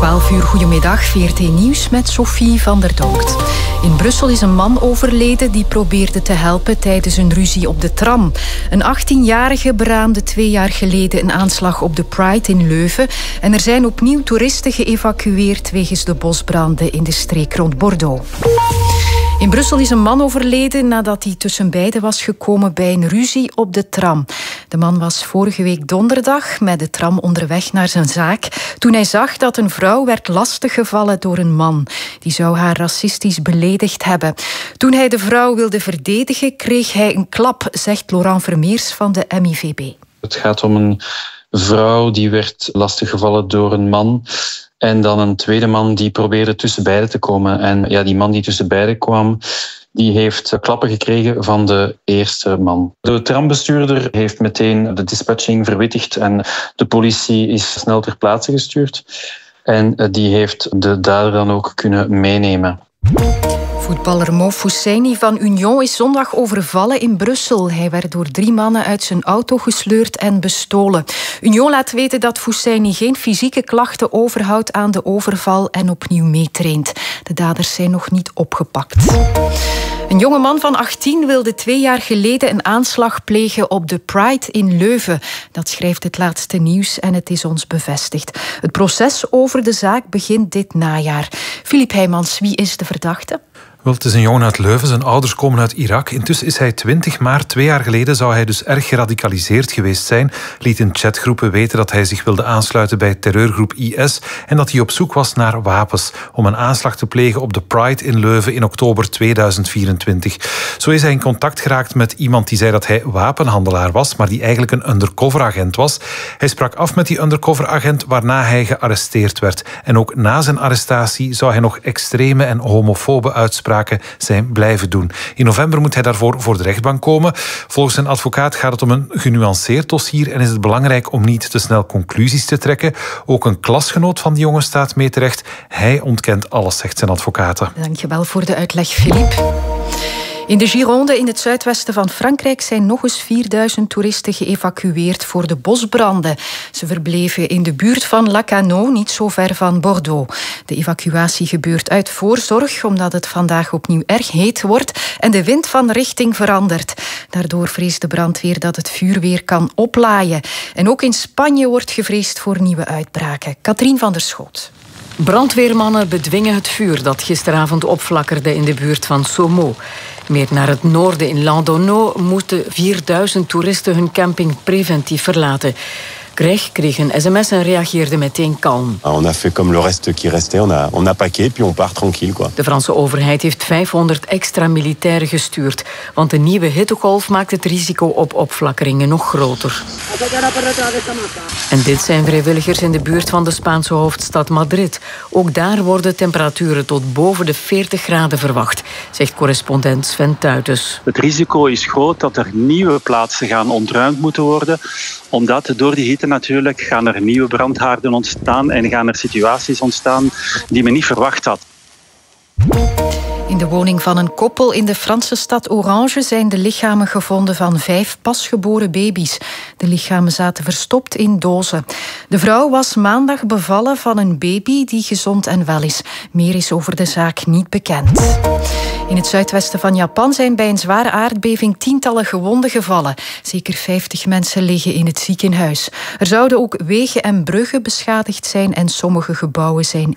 12 uur, goedemiddag, VRT Nieuws met Sophie van der Donkt. In Brussel is een man overleden die probeerde te helpen tijdens een ruzie op de tram. Een 18-jarige beraamde 2 jaar geleden een aanslag op de Pride in Leuven. En er zijn opnieuw toeristen geëvacueerd wegens de bosbranden in de streek rond Bordeaux. In Brussel is een man overleden nadat hij tussen beiden was gekomen bij een ruzie op de tram. De man was vorige week donderdag met de tram onderweg naar zijn zaak toen hij zag dat een vrouw werd lastiggevallen door een man. Die zou haar racistisch beledigd hebben. Toen hij de vrouw wilde verdedigen, kreeg hij een klap, zegt Laurent Vermeers van de MIVB. Het gaat om een vrouw die werd lastiggevallen door een man. En dan een tweede man die probeerde tussen beiden te komen. En ja, die man die tussen beiden kwam, die heeft klappen gekregen van de eerste man. De trambestuurder heeft meteen de dispatching verwittigd en de politie is snel ter plaatse gestuurd. En die heeft de dader dan ook kunnen meenemen. Voetballer Mo Fousseyni van Union is zondag overvallen in Brussel. Hij werd door 3 mannen uit zijn auto gesleurd en bestolen. Union laat weten dat Fousseyni geen fysieke klachten overhoudt aan de overval en opnieuw meetraint. De daders zijn nog niet opgepakt. Een jonge man van 18 wilde 2 jaar geleden een aanslag plegen op de Pride in Leuven. Dat schrijft het laatste nieuws en het is ons bevestigd. Het proces over de zaak begint dit najaar. Filip Heijmans, wie is de verdachte? Wel, het is een jongen uit Leuven. Zijn ouders komen uit Irak. Intussen is hij 20, maar 2 jaar geleden zou hij dus erg geradicaliseerd geweest zijn. Liet in chatgroepen weten dat hij zich wilde aansluiten bij terreurgroep IS en dat hij op zoek was naar wapens om een aanslag te plegen op de Pride in Leuven in oktober 2024. Zo is hij in contact geraakt met iemand die zei dat hij wapenhandelaar was, maar die eigenlijk een undercoveragent was. Hij sprak af met die undercoveragent, waarna hij gearresteerd werd. En ook na zijn arrestatie zou hij nog extreme en homofobe uitspraken zijn blijven doen. In november moet hij daarvoor voor de rechtbank komen. Volgens zijn advocaat gaat het om een genuanceerd dossier en is het belangrijk om niet te snel conclusies te trekken. Ook een klasgenoot van die jongen staat mee terecht. Hij ontkent alles, zegt zijn advocaat. Dankjewel voor de uitleg, Philippe. In de Gironde in het zuidwesten van Frankrijk zijn nog eens 4000 toeristen geëvacueerd voor de bosbranden. Ze verbleven in de buurt van Lacanau, niet zo ver van Bordeaux. De evacuatie gebeurt uit voorzorg, omdat het vandaag opnieuw erg heet wordt en de wind van richting verandert. Daardoor vreest de brandweer dat het vuur weer kan oplaaien. En ook in Spanje wordt gevreesd voor nieuwe uitbraken. Katrien van der Schoot. Brandweermannen bedwingen het vuur dat gisteravond opflakkerde in de buurt van Somo. Meer naar het noorden in Landonneau moeten 4000 toeristen hun camping preventief verlaten. Greg kreeg een sms en reageerde meteen kalm. On a fait comme le reste qui restait. On a paqué puis on part tranquille, quoi. De Franse overheid heeft 500 extra militairen gestuurd, want de nieuwe hittegolf maakt het risico op opflakkeringen nog groter. En dit zijn vrijwilligers in de buurt van de Spaanse hoofdstad Madrid. Ook daar worden temperaturen tot boven de 40 graden verwacht, zegt correspondent Sven Tuitens. Het risico is groot dat er nieuwe plaatsen gaan ontruimd moeten worden, omdat door die hitte natuurlijk gaan er nieuwe brandhaarden ontstaan en gaan er situaties ontstaan die men niet verwacht had. In de woning van een koppel in de Franse stad Orange zijn de lichamen gevonden van 5 pasgeboren baby's. De lichamen zaten verstopt in dozen. De vrouw was maandag bevallen van een baby die gezond en wel is. Meer is over de zaak niet bekend. In het zuidwesten van Japan zijn bij een zware aardbeving tientallen gewonden gevallen. Zeker 50 mensen liggen in het ziekenhuis. Er zouden ook wegen en bruggen beschadigd zijn en sommige gebouwen zijn